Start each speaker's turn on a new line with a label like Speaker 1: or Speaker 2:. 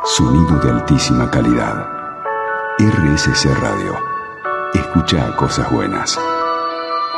Speaker 1: Sonido de altísima calidad. RSC Radio. Escucha cosas buenas.